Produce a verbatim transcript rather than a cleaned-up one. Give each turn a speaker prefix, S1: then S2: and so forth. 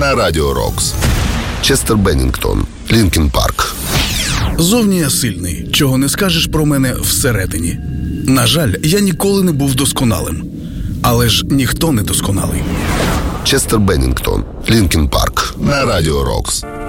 S1: на Радіо Рокс. Честер Беннінгтон, Лінкін Парк.
S2: Зовні я сильний, чого не скажеш про мене всередині. На жаль, я ніколи не був досконалим. Але ж ніхто не досконалий.
S1: Честер Беннінгтон, Лінкін Парк на Радіо Рокс.